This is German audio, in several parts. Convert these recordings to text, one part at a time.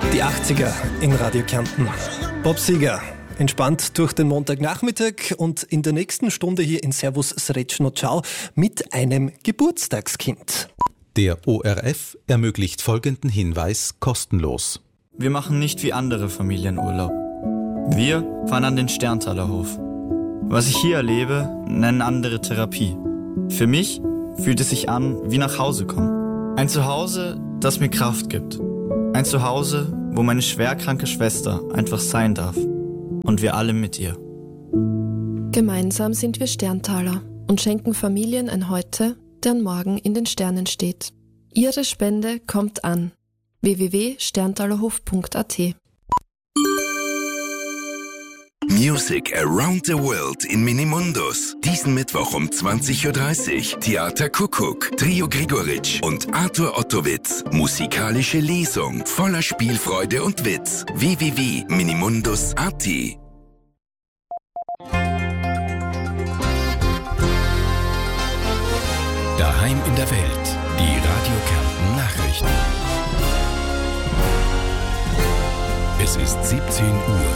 Die 80er in Radio Kärnten. Bob Seger, entspannt durch den Montagnachmittag und in der nächsten Stunde hier in Servus Srećno Ciao mit einem Geburtstagskind. Der ORF ermöglicht folgenden Hinweis kostenlos. Wir machen nicht wie andere Familien Urlaub. Wir fahren an den Sterntaler Hof. Was ich hier erlebe, nennen andere Therapie. Für mich fühlt es sich an wie nach Hause kommen. Ein Zuhause, das mir Kraft gibt. Ein Zuhause, wo meine schwerkranke Schwester einfach sein darf. Und wir alle mit ihr. Gemeinsam sind wir Sterntaler und schenken Familien ein Heute, deren Morgen in den Sternen steht. Ihre Spende kommt an. www.sterntalerhof.at. Music Around the World in Minimundus. Diesen Mittwoch um 20.30 Uhr. Theater Kuckuck, Trio Gregoritsch und Arthur Ottowitz. Musikalische Lesung voller Spielfreude und Witz. www.minimundus.at. Daheim in der Welt. Die Radio Kärnten Nachrichten. Es ist 17 Uhr.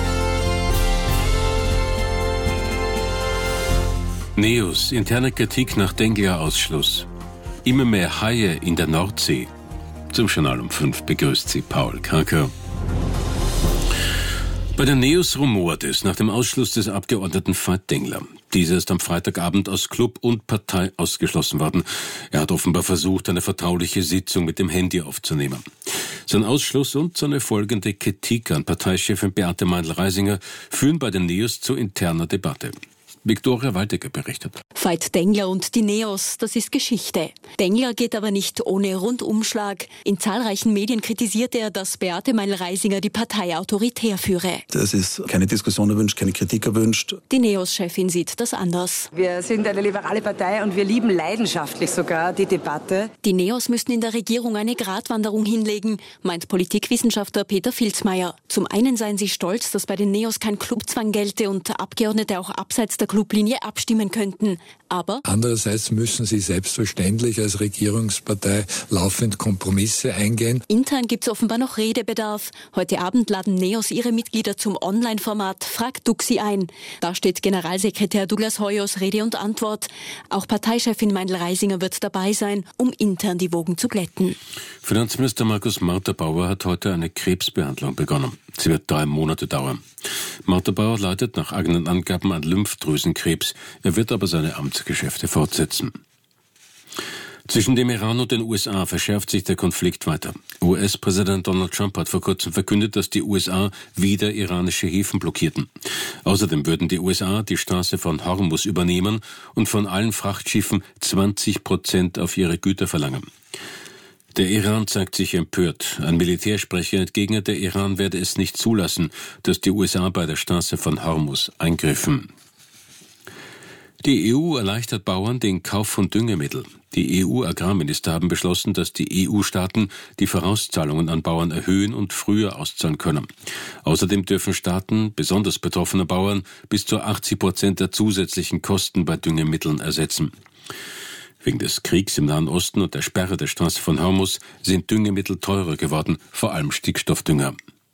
NEOS, interne Kritik nach Dengler-Ausschluss. Immer mehr Haie in der Nordsee. Zum Journal um 5 begrüßt Sie Paul Karker. Bei der NEOS rumort es nach dem Ausschluss des Abgeordneten Veit Dengler. Dieser ist am Freitagabend aus Club und Partei ausgeschlossen worden. Er hat offenbar versucht, eine vertrauliche Sitzung mit dem Handy aufzunehmen. Sein Ausschluss und seine folgende Kritik an Parteichefin Beate Meindl-Reisinger führen bei den NEOS zu interner Debatte. Viktoria Waldecker berichtet. Veit Dengler und die NEOS, das ist Geschichte. Dengler geht aber nicht ohne Rundumschlag. In zahlreichen Medien kritisierte er, dass Beate Meindl-Reisinger die Partei autoritär führe. Es ist keine Diskussion erwünscht, keine Kritik erwünscht. Die NEOS-Chefin sieht das anders. Wir sind eine liberale Partei und wir lieben leidenschaftlich sogar die Debatte. Die NEOS müssten in der Regierung eine Gratwanderung hinlegen, meint Politikwissenschaftler Peter Filzmeier. Zum einen seien sie stolz, dass bei den NEOS kein Clubzwang gelte und Abgeordnete auch abseits der Clublinie abstimmen könnten. Aber andererseits müssen sie selbstverständlich als Regierungspartei laufend Kompromisse eingehen. Intern gibt es offenbar noch Redebedarf. Heute Abend laden NEOS ihre Mitglieder zum Online-Format Frag Duxi ein. Da steht Generalsekretär Douglas Hoyos Rede und Antwort. Auch Parteichefin Meindl-Reisinger wird dabei sein, um intern die Wogen zu glätten. Finanzminister Markus Marterbauer hat heute eine Krebsbehandlung begonnen. Sie wird 3 Monate dauern. Marterbauer leidet nach eigenen Angaben an Lymphdrüsenkrebs. Er wird aber seine Amtsgeschäfte fortsetzen. Zwischen dem Iran und den USA verschärft sich der Konflikt weiter. US-Präsident Donald Trump hat vor kurzem verkündet, dass die USA wieder iranische Häfen blockierten. Außerdem würden die USA die Straße von Hormuz übernehmen und von allen Frachtschiffen 20% auf ihre Güter verlangen. Der Iran zeigt sich empört. Ein Militärsprecher entgegnet, der Iran werde es nicht zulassen, dass die USA bei der Straße von Hormuz eingriffen. Die EU erleichtert Bauern den Kauf von Düngemittel. Die EU-Agrarminister haben beschlossen, dass die EU-Staaten die Vorauszahlungen an Bauern erhöhen und früher auszahlen können. Außerdem dürfen Staaten besonders betroffene Bauern bis zu 80% der zusätzlichen Kosten bei Düngemitteln ersetzen. Wegen des Kriegs im Nahen Osten und der Sperre der Straße von Hormuz sind Düngemittel teurer geworden, vor allem Stickstoffdünger.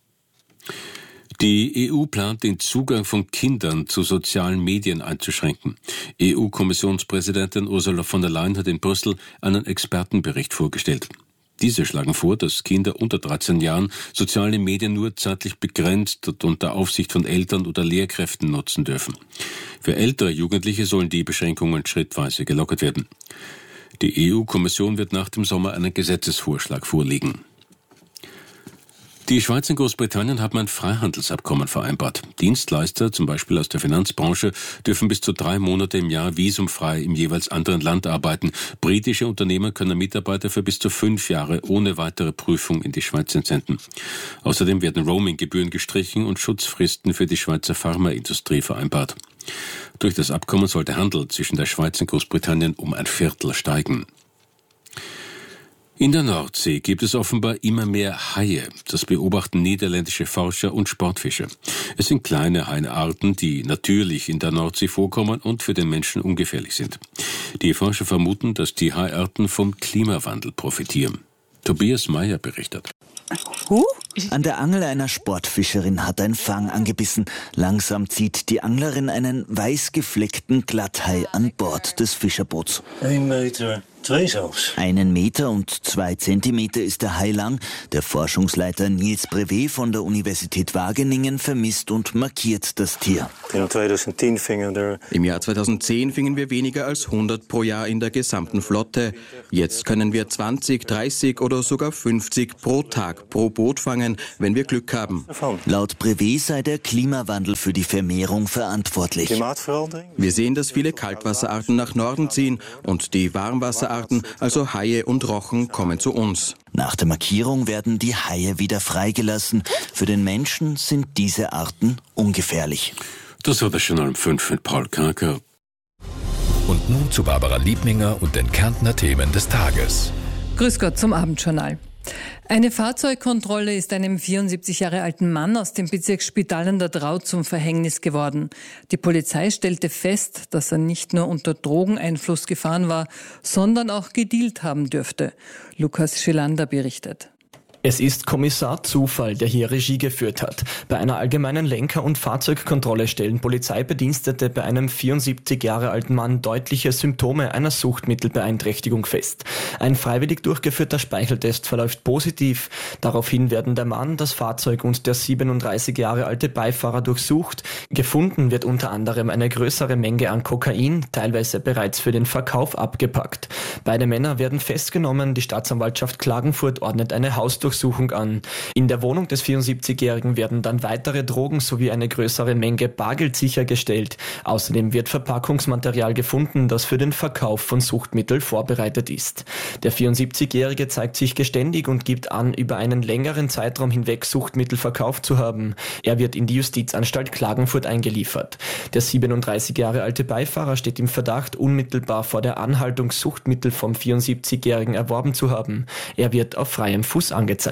Die EU plant, den Zugang von Kindern zu sozialen Medien einzuschränken. EU-Kommissionspräsidentin Ursula von der Leyen hat in Brüssel einen Expertenbericht vorgestellt. Diese schlagen vor, dass Kinder unter 13 Jahren soziale Medien nur zeitlich begrenzt und unter Aufsicht von Eltern oder Lehrkräften nutzen dürfen. Für ältere Jugendliche sollen die Beschränkungen schrittweise gelockert werden. Die EU-Kommission wird nach dem Sommer einen Gesetzesvorschlag vorlegen. Die Schweiz und Großbritannien haben ein Freihandelsabkommen vereinbart. Dienstleister, zum Beispiel aus der Finanzbranche, dürfen bis zu 3 Monate im Jahr visumfrei im jeweils anderen Land arbeiten. Britische Unternehmer können Mitarbeiter für bis zu 5 Jahre ohne weitere Prüfung in die Schweiz entsenden. Außerdem werden Roaminggebühren gestrichen und Schutzfristen für die Schweizer Pharmaindustrie vereinbart. Durch das Abkommen soll der Handel zwischen der Schweiz und Großbritannien um 1/4 steigen. In der Nordsee gibt es offenbar immer mehr Haie. Das beobachten niederländische Forscher und Sportfischer. Es sind kleine Haiarten, die natürlich in der Nordsee vorkommen und für den Menschen ungefährlich sind. Die Forscher vermuten, dass die Haiarten vom Klimawandel profitieren. Tobias Meyer berichtet. An der Angel einer Sportfischerin hat ein Fang angebissen. Langsam zieht die Anglerin einen weiß gefleckten Glatthai an Bord des Fischerboots. 1,2 Meter zelfs. 1,2 Meter ist der Hai lang. Der Forschungsleiter Niels Brevet von der Universität Wageningen vermisst und markiert das Tier. Im Jahr 2010 fingen wir weniger als 100 pro Jahr in der gesamten Flotte. Jetzt können wir 20, 30 oder sogar 50 pro Tag pro Boot fangen, wenn wir Glück haben. Laut Brevet sei der Klimawandel für die Vermehrung verantwortlich. Wir sehen, dass viele Kaltwasserarten nach Norden ziehen und die Warmwasserarten, also Haie und Rochen, kommen zu uns. Nach der Markierung werden die Haie wieder freigelassen. Für den Menschen sind diese Arten ungefährlich. Das war das Journal um 5 mit Paul Kaker. Und nun zu Barbara Liebninger und den Kärntner Themen des Tages. Grüß Gott zum Abendjournal. Eine Fahrzeugkontrolle ist einem 74 Jahre alten Mann aus dem Bezirk Spital an der Drau zum Verhängnis geworden. Die Polizei stellte fest, dass er nicht nur unter Drogeneinfluss gefahren war, sondern auch gedealt haben dürfte. Lukas Schilander berichtet. Es ist Kommissar Zufall, der hier Regie geführt hat. Bei einer allgemeinen Lenker- und Fahrzeugkontrolle stellen Polizeibedienstete bei einem 74 Jahre alten Mann deutliche Symptome einer Suchtmittelbeeinträchtigung fest. Ein freiwillig durchgeführter Speicheltest verläuft positiv. Daraufhin werden der Mann, das Fahrzeug und der 37 Jahre alte Beifahrer durchsucht. Gefunden wird unter anderem eine größere Menge an Kokain, teilweise bereits für den Verkauf abgepackt. Beide Männer werden festgenommen. Die Staatsanwaltschaft Klagenfurt ordnet eine Hausdurchsuchung an. In der Wohnung des 74-Jährigen werden dann weitere Drogen sowie eine größere Menge Bargeld sichergestellt. Außerdem wird Verpackungsmaterial gefunden, das für den Verkauf von Suchtmitteln vorbereitet ist. Der 74-Jährige zeigt sich geständig und gibt an, über einen längeren Zeitraum hinweg Suchtmittel verkauft zu haben. Er wird in die Justizanstalt Klagenfurt eingeliefert. Der 37 Jahre alte Beifahrer steht im Verdacht, unmittelbar vor der Anhaltung Suchtmittel vom 74-Jährigen erworben zu haben. Er wird auf freiem Fuß angezeigt.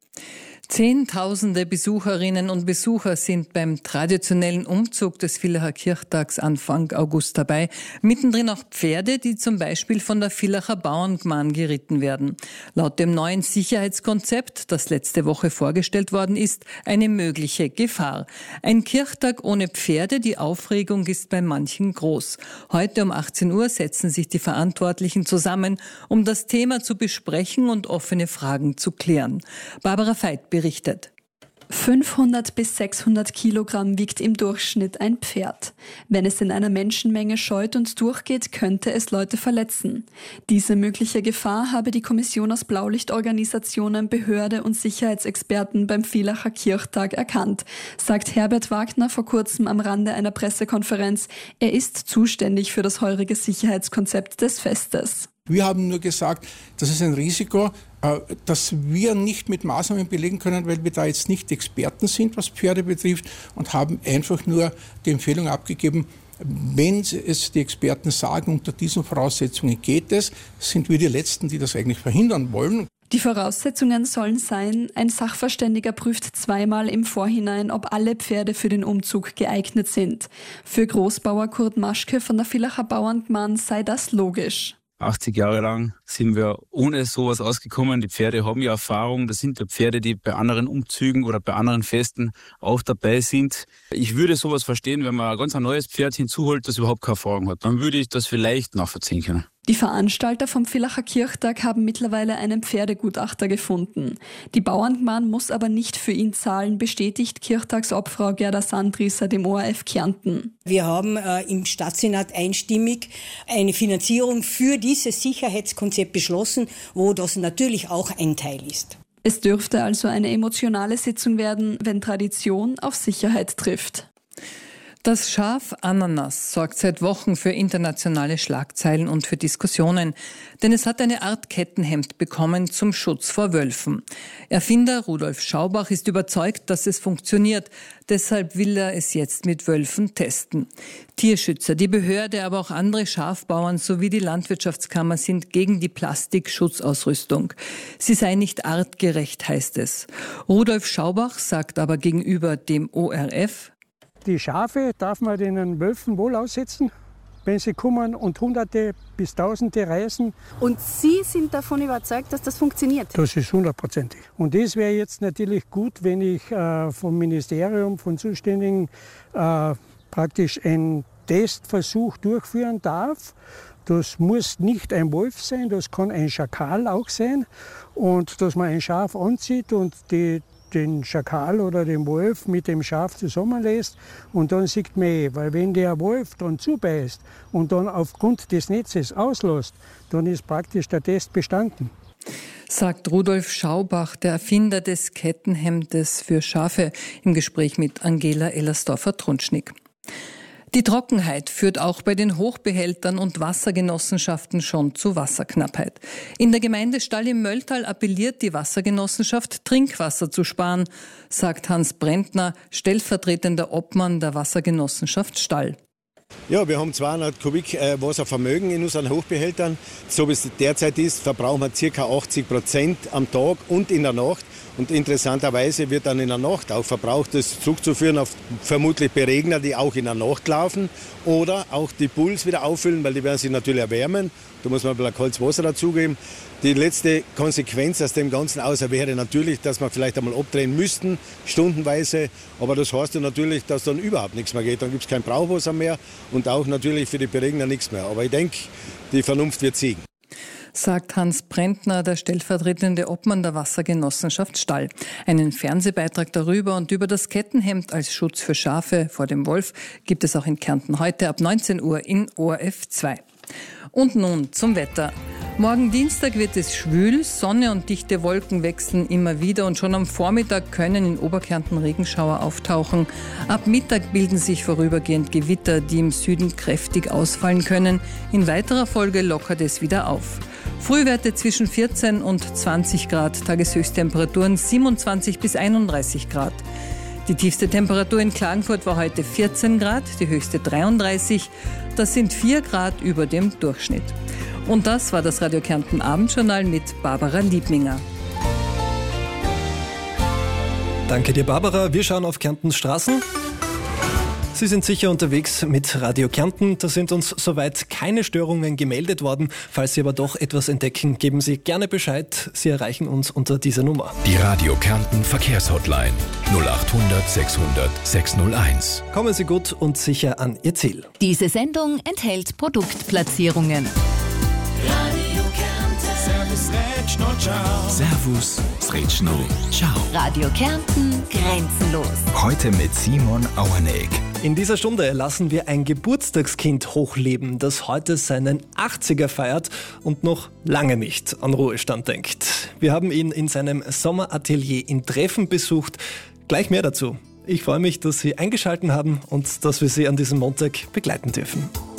Zehntausende Besucherinnen und Besucher sind beim traditionellen Umzug des Villacher Kirchtags Anfang August dabei. Mittendrin auch Pferde, die zum Beispiel von der Villacher Bauerngman geritten werden. Laut dem neuen Sicherheitskonzept, das letzte Woche vorgestellt worden ist, eine mögliche Gefahr. Ein Kirchtag ohne Pferde, die Aufregung ist bei manchen groß. Heute um 18 Uhr setzen sich die Verantwortlichen zusammen, um das Thema zu besprechen und offene Fragen zu klären. Barbara Veit berichtet. 500 bis 600 Kilogramm wiegt im Durchschnitt ein Pferd. Wenn es in einer Menschenmenge scheut und durchgeht, könnte es Leute verletzen. Diese mögliche Gefahr habe die Kommission aus Blaulichtorganisationen, Behörde und Sicherheitsexperten beim Villacher Kirchtag erkannt, sagt Herbert Wagner vor kurzem am Rande einer Pressekonferenz. Er ist zuständig für das heurige Sicherheitskonzept des Festes. Wir haben nur gesagt, das ist ein Risiko, das wir nicht mit Maßnahmen belegen können, weil wir da jetzt nicht Experten sind, was Pferde betrifft, und haben einfach nur die Empfehlung abgegeben, wenn es die Experten sagen, unter diesen Voraussetzungen geht es, sind wir die Letzten, die das eigentlich verhindern wollen. Die Voraussetzungen sollen sein, ein Sachverständiger prüft zweimal im Vorhinein, ob alle Pferde für den Umzug geeignet sind. Für Großbauer Kurt Maschke von der Villacher Bauerngman sei das logisch. 80 Jahre lang sind wir ohne sowas ausgekommen. Die Pferde haben ja Erfahrung. Das sind ja Pferde, die bei anderen Umzügen oder bei anderen Festen auch dabei sind. Ich würde sowas verstehen, wenn man ein ganz neues Pferd hinzuholt, das überhaupt keine Erfahrung hat. Dann würde ich das vielleicht nachvollziehen können. Die Veranstalter vom Villacher Kirchtag haben mittlerweile einen Pferdegutachter gefunden. Die Bauerngman muss aber nicht für ihn zahlen, bestätigt Kirchtagsobfrau Gerda Sandrisser dem ORF Kärnten. Wir haben im Stadtsenat einstimmig eine Finanzierung für dieses Sicherheitskonzept beschlossen, wo das natürlich auch ein Teil ist. Es dürfte also eine emotionale Sitzung werden, wenn Tradition auf Sicherheit trifft. Das Schaf Ananas sorgt seit Wochen für internationale Schlagzeilen und für Diskussionen, denn es hat eine Art Kettenhemd bekommen zum Schutz vor Wölfen. Erfinder Rudolf Schaubach ist überzeugt, dass es funktioniert. Deshalb will er es jetzt mit Wölfen testen. Tierschützer, die Behörde, aber auch andere Schafbauern sowie die Landwirtschaftskammer sind gegen die Plastikschutzausrüstung. Sie sei nicht artgerecht, heißt es. Rudolf Schaubach sagt aber gegenüber dem ORF: Die Schafe darf man den Wölfen wohl aussetzen, wenn sie kommen und Hunderte bis Tausende reisen. Und Sie sind davon überzeugt, dass das funktioniert? Das ist 100%. Und das wäre jetzt natürlich gut, wenn ich vom Ministerium, von Zuständigen praktisch einen Testversuch durchführen darf. Das muss nicht ein Wolf sein, das kann ein Schakal auch sein. Und dass man ein Schaf anzieht und den Schakal oder den Wolf mit dem Schaf zusammenlässt und dann sieht man, weil wenn der Wolf dann zubeißt und dann aufgrund des Netzes auslässt, dann ist praktisch der Test bestanden. Sagt Rudolf Schaubach, der Erfinder des Kettenhemdes für Schafe, im Gespräch mit Angela Ellersdorfer-Trunschnick. Die Trockenheit führt auch bei den Hochbehältern und Wassergenossenschaften schon zu Wasserknappheit. In der Gemeinde Stall im Mölltal appelliert die Wassergenossenschaft, Trinkwasser zu sparen, sagt Hans Brentner, stellvertretender Obmann der Wassergenossenschaft Stall. Ja, wir haben 200 Kubik Wasservermögen in unseren Hochbehältern. So wie es derzeit ist, verbrauchen wir ca. 80% am Tag und in der Nacht. Und interessanterweise wird dann in der Nacht auch verbraucht. Das ist zurückzuführen auf vermutlich Beregner, die auch in der Nacht laufen. Oder auch die Pools wieder auffüllen, weil die werden sich natürlich erwärmen. Da muss man ein bisschen kaltes Wasser dazugeben. Die letzte Konsequenz aus dem Ganzen außer wäre natürlich, dass wir vielleicht einmal abdrehen müssten, stundenweise. Aber das heißt ja natürlich, dass dann überhaupt nichts mehr geht. Dann gibt es kein Brauchwasser mehr und auch natürlich für die Beregner nichts mehr. Aber ich denke, die Vernunft wird siegen. Sagt Hans Brentner, der stellvertretende Obmann der Wassergenossenschaft Stall. Einen Fernsehbeitrag darüber und über das Kettenhemd als Schutz für Schafe vor dem Wolf gibt es auch in Kärnten heute ab 19 Uhr in ORF 2. Und nun zum Wetter. Morgen Dienstag wird es schwül, Sonne und dichte Wolken wechseln immer wieder und schon am Vormittag können in Oberkärnten Regenschauer auftauchen. Ab Mittag bilden sich vorübergehend Gewitter, die im Süden kräftig ausfallen können. In weiterer Folge lockert es wieder auf. Frühwerte zwischen 14 und 20 Grad, Tageshöchsttemperaturen 27 bis 31 Grad. Die tiefste Temperatur in Klagenfurt war heute 14 Grad, die höchste 33. Das sind 4 Grad über dem Durchschnitt. Und das war das Radio Kärnten Abendjournal mit Barbara Liebminger. Danke dir, Barbara. Wir schauen auf Kärntens Straßen. Sie sind sicher unterwegs mit Radio Kärnten. Da sind uns soweit keine Störungen gemeldet worden. Falls Sie aber doch etwas entdecken, geben Sie gerne Bescheid. Sie erreichen uns unter dieser Nummer. Die Radio Kärnten Verkehrshotline 0800 600 601. Kommen Sie gut und sicher an Ihr Ziel. Diese Sendung enthält Produktplatzierungen. Radio Kärnten. Servus, Retschno, ciao. Servus, Retschno, ciao. Radio Kärnten, grenzenlos. Heute mit Simon Auerneck. In dieser Stunde lassen wir ein Geburtstagskind hochleben, das heute seinen 80er feiert und noch lange nicht an Ruhestand denkt. Wir haben ihn in seinem Sommeratelier in Treffen besucht. Gleich mehr dazu. Ich freue mich, dass Sie eingeschaltet haben und dass wir Sie an diesem Montag begleiten dürfen.